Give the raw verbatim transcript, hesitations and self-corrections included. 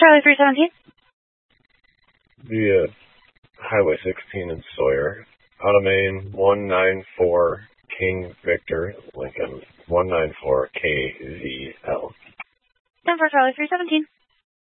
Charlie three seventeen. Via Highway sixteen in Sawyer. Out of Main, one nine four King Victor Lincoln, one nine four K Z L. ten four Charlie three seventeen.